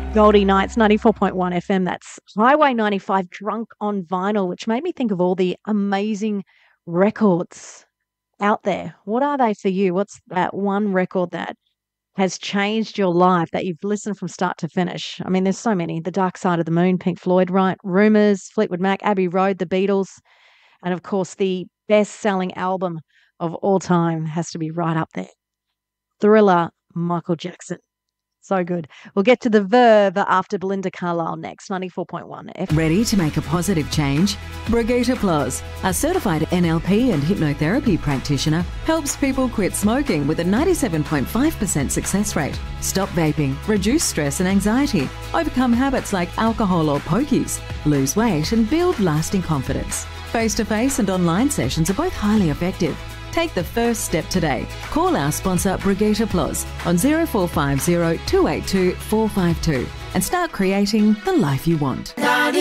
Goldie Nights, 94.1 FM. That's Highway 95, Drunk on Vinyl, which made me think of all the amazing records out there. What are they for you? What's that one record that has changed your life that you've listened from start to finish? I mean, there's so many. The Dark Side of the Moon, Pink Floyd, right? Rumours, Fleetwood Mac, Abbey Road, The Beatles, and of course, the best-selling album of all time has to be right up there. Thriller, Michael Jackson. So good. We'll get to the Verve after Belinda Carlisle next, 94.1 FM. Ready to make a positive change? Brigitte Ploz, a certified NLP and hypnotherapy practitioner, helps people quit smoking with a 97.5% success rate, stop vaping, reduce stress and anxiety, overcome habits like alcohol or pokies, lose weight and build lasting confidence. Face-to-face and online sessions are both highly effective. Take the first step today. Call our sponsor Brigitte Ploz on 0450 282 452 and start creating the life you want.